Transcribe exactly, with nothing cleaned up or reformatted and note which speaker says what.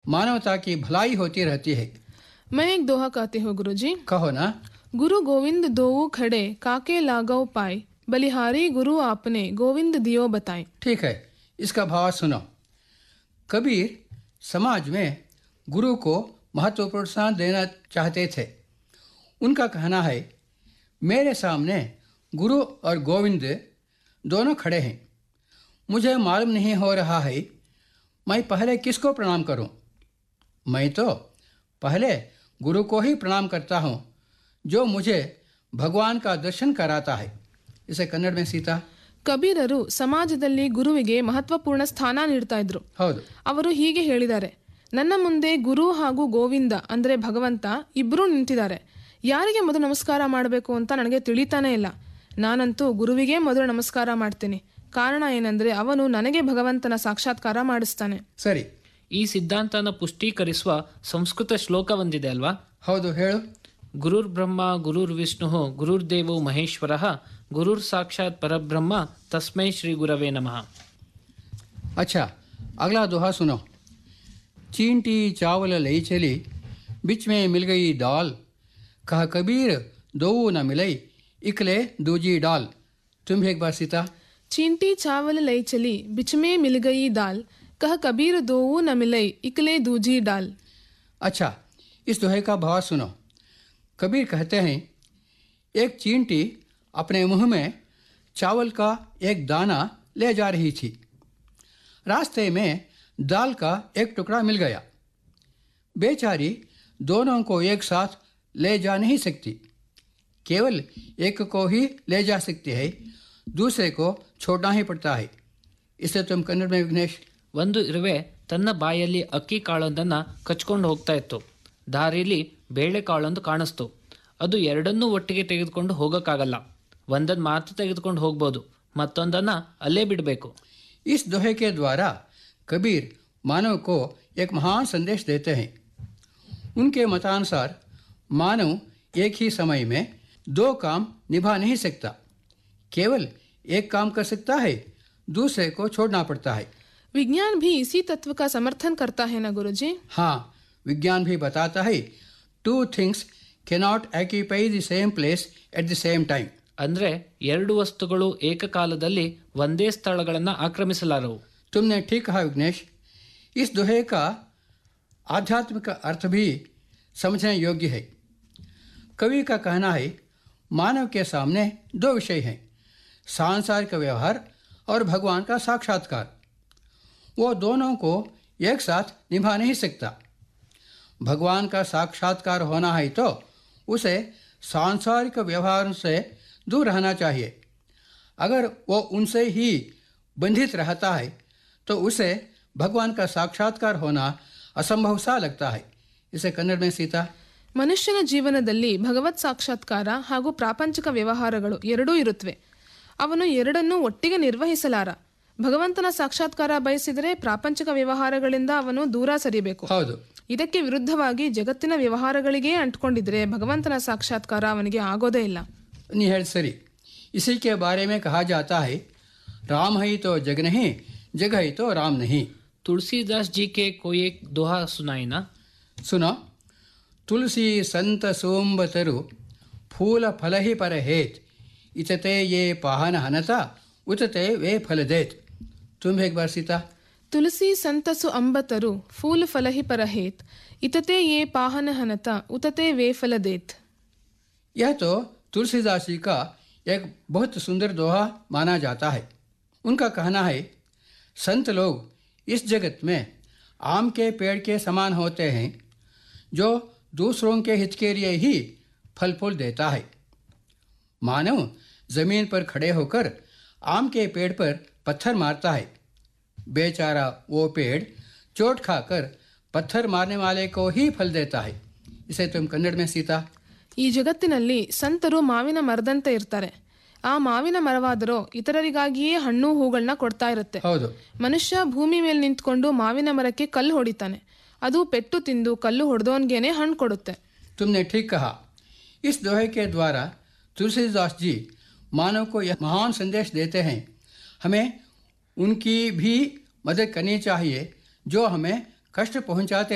Speaker 1: मानवता की भलाई होती रहती है।
Speaker 2: मैं एक दोहा कहती हूँ गुरुजी।
Speaker 1: कहो ना।
Speaker 2: गुरु गोविंद दोऊ खड़े काके लागव पाए, बलिहारी गुरु आपने गोविंद दियो बताए।
Speaker 1: ठीक है, इसका भाव सुनो। कबीर समाज में गुरु को महत्वपूर्ण स्थान देना चाहते थे। उनका कहना है, मेरे सामने गुरु और गोविंद दोनों खड़े हैं। मुझे मालूम नहीं हो रहा है मैं पहले किसको प्रणाम करूं। मैं तो पहले गुरु को ही प्रणाम करता हूं, जो मुझे भगवान का दर्शन कराता है। इसे कन्नड़ में सीता।
Speaker 2: ಕಬೀರರು ಸಮಾಜದಲ್ಲಿ ಗುರುವಿಗೆ ಮಹತ್ವಪೂರ್ಣ ಸ್ಥಾನ ನೀಡ್ತಾ ಇದ್ರು.
Speaker 1: ಹೌದು.
Speaker 2: ಅವರು ಹೀಗೆ ಹೇಳಿದ್ದಾರೆ, ನನ್ನ ಮುಂದೆ ಗುರು ಹಾಗೂ ಗೋವಿಂದ ಅಂದ್ರೆ ಭಗವಂತ ಇಬ್ಬರೂ ನಿಂತಿದ್ದಾರೆ. ಯಾರಿಗೆ ಮೊದಲು ನಮಸ್ಕಾರ ಮಾಡಬೇಕು ಅಂತ ನನಗೆ ತಿಳಿತಾನೇ ಇಲ್ಲ. ನಾನಂತೂ ಗುರುವಿಗೆ ಮೊದಲು ನಮಸ್ಕಾರ ಮಾಡ್ತೀನಿ. ಕಾರಣ ಏನಂದ್ರೆ ಅವನು ನನಗೆ ಭಗವಂತನ ಸಾಕ್ಷಾತ್ಕಾರ ಮಾಡಿಸ್ತಾನೆ.
Speaker 1: ಸರಿ,
Speaker 3: ಈ ಸಿದ್ಧಾಂತನ ಪುಷ್ಟೀಕರಿಸುವ ಸಂಸ್ಕೃತ ಶ್ಲೋಕ ಒಂದಿದೆ ಅಲ್ವಾ?
Speaker 1: ಹೌದು, ಹೇಳು.
Speaker 3: ಗುರುರ್ ಬ್ರಹ್ಮ ಗುರುರ್ ವಿಷ್ಣು ಗುರುರ್ದೇವೋ ಮಹೇಶ್ವರ ಗುರುರ್ ಸಾಕ್ಷಾತ್ ಪರಬ್ರಹ್ಮ ತಸ್ಮೈ ಶ್ರೀ ಗುರವೇ ನಮಃ.
Speaker 1: अच्छा, अगला दोहा सुनो। चींटी चावल लई चली, बीच में मिल गई दाल, कहा कबीर दो न मिलई, इकले दूजी डाल। तुम भी एक बार सीता।
Speaker 2: चींटी चावल लई चली, बिच में मिल गई दाल, कह कबीर दोऊ न मिलई, इकले दूजी डाल।
Speaker 1: अच्छा, इस दोहे का भाव सुनो। कबीर कहते हैं, एक चींटी अपने मुंह में चावल का एक दाना ले जा रही थी। रास्ते में दाल का एक टुकड़ा मिल गया। बेचारी दोनों को एक साथ ले जा नहीं सकती, केवल एक को ही ले जा सकती है, दूसरे को छोड़ना ही पड़ता है। इसे तुम कन्नड़ में विघ्नेश।
Speaker 3: ಒಂದು ಇರುವೆ ತನ್ನ ಬಾಯಲ್ಲಿ ಅಕ್ಕಿ ಕಾಳೊಂದನ್ನು ಕಚ್ಕೊಂಡು ಹೋಗ್ತಾ ಇತ್ತು. ದಾರಿಲಿ ಬೇಳೆ ಕಾಳೊಂದು ಕಾಣಿಸ್ತು. ಅದು ಎರಡನ್ನೂ ಒಟ್ಟಿಗೆ ತೆಗೆದುಕೊಂಡು ಹೋಗೋಕ್ಕಾಗಲ್ಲ. ಒಂದನ್ನು ಮಾತ್ರ ತೆಗೆದುಕೊಂಡು ಹೋಗ್ಬೋದು, ಮತ್ತೊಂದನ್ನು ಅಲ್ಲೇ ಬಿಡಬೇಕು.
Speaker 1: इस दोहे के द्वारा कबीर मानव को एक महान संदेश देते हैं। उनके मतानुसार मानव एक ही समय में दो काम निभा नहीं सकता, केवल एक काम कर सकता है, दूसरे को छोड़ना पड़ता है।
Speaker 2: विज्ञान भी इसी तत्व का समर्थन करता है ना गुरुजी?
Speaker 1: हाँ, विज्ञान भी बताता है two things cannot occupy the same place at the same time.
Speaker 3: ಅಂದರೆ ಎರಡು ವಸ್ತುಗಳು ಏಕಕಾಲದಲ್ಲಿ ಒಂದೇ ಸ್ಥಳಗಳನ್ನು ಆಕ್ರಮಿಸಲಾರವು.
Speaker 1: तुमने ठीक कहा विघ्नेश। इस दोहे का आध्यात्मिक अर्थ भी समझने योग्य है। कवि का कहना है, मानव के सामने दो विषय हैं, सांसारिक व्यवहार और भगवान का साक्षात्कार। वो दोनों को एक साथ निभा नहीं सकता। भगवान का साक्षात्कार होना है तो उसे सांसारिक व्यवहार से दूर रहना चाहिए। अगर वो उनसे ही बंधित रहता है तो उसे भगवान का साक्षात्कार होना असंभव सा लगता है। इसे कन्नड़ में सीता।
Speaker 2: ಮನುಷ್ಯನ ಜೀವನದಲ್ಲಿ ಭಗವತ್ ಸಾಕ್ಷಾತ್ಕಾರ ಹಾಗೂ ಪ್ರಾಪಂಚಿಕ ವ್ಯವಹಾರಗಳು ಎರಡೂ ಇರುತ್ತವೆ. ಅವನು ಎರಡನ್ನೂ ಒಟ್ಟಿಗೆ ನಿರ್ವಹಿಸಲಾರ. ಭಗವಂತನ ಸಾಕ್ಷಾತ್ಕಾರ ಬಯಸಿದರೆ ಪ್ರಾಪಂಚಿಕ ವ್ಯವಹಾರಗಳಿಂದ ಅವನು ದೂರ ಸರಿಬೇಕು.
Speaker 1: ಹೌದು.
Speaker 2: ಇದಕ್ಕೆ ವಿರುದ್ಧವಾಗಿ ಜಗತ್ತಿನ ವ್ಯವಹಾರಗಳಿಗೇ ಅಂಟ್ಕೊಂಡಿದ್ರೆ ಭಗವಂತನ ಸಾಕ್ಷಾತ್ಕಾರ ಅವನಿಗೆ ಆಗೋದೇ ಇಲ್ಲ.
Speaker 1: नहीं है सरी। इसी के बारे में कहा जाता है, राम है तो जग नहीं, जग है तो राम नहीं।
Speaker 3: तुलसीदास जी के कोई एक दोहा सुनाई ना?
Speaker 1: सुनो। तुलसी संत सोम्ब तरु, फूल फल ही पर हेत, इतते ये पाहन हनता, उतते वे फल देत। तुम एक बार सीता।
Speaker 2: तुलसी संतसु अंबतरु, फूल फल ही पर हेत, इतते ये पाहन हनता, उतते वे फल देत।
Speaker 1: यह तो तुलसीदास जी का एक बहुत सुंदर दोहा माना जाता है। उनका कहना है, संत लोग इस जगत में आम के पेड़ के समान होते हैं, जो दूसरों के हित के लिए ही फल फूल देता है। मानव जमीन पर खड़े होकर आम के पेड़ पर पत्थर मारता है। बेचारा वो पेड़ चोट खाकर पत्थर मारने वाले को ही फल देता है। इसे तुम कन्नड़ में सीता।
Speaker 2: ಈ ಜಗತ್ತಿನಲ್ಲಿ ಸಂತರು ಮಾವಿನ ಮರದಂತೆ ಇರ್ತಾರೆ. ಆ ಮಾವಿನ ಮರವಾದರೂ ಇತರರಿಗಾಗಿಯೇ ಹಣ್ಣು ಹೂಗಳನ್ನ ಕೊಡ್ತಾ ಇರುತ್ತೆ. ಮನುಷ್ಯ ಭೂಮಿ ಮೇಲೆ ನಿಂತ್ಕೊಂಡು ಮಾವಿನ ಮರಕ್ಕೆ ಕಲ್ಲು ಹೊಡಿತಾನೆ. ಅದು ಪೆಟ್ಟು ತಿಂದು ಕಲ್ಲು ಹೊಡೆದವನ್ಗೇನೆ ಹಣ್ಣು ಕೊಡುತ್ತೆ.
Speaker 1: तुमने ठीक कहा। इस दोहे के द्वारा तुलसीदास जी मानव को यह महान संदेश देते हैं, हमें उनकी भी मदद करनी चाहिए जो हमें कष्ट पहुंचाते